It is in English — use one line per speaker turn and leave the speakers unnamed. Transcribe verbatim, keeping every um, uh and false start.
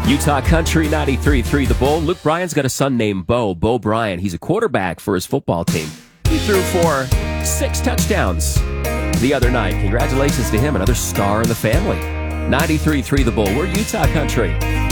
Utah Country ninety-three point three The Bull. Luke Bryan's got a son named Bo. Bo Bryan. He's a quarterback for his football team. He threw for six touchdowns the other night. Congratulations to him, another star in the family. ninety-three point three The Bull. We're Utah Country.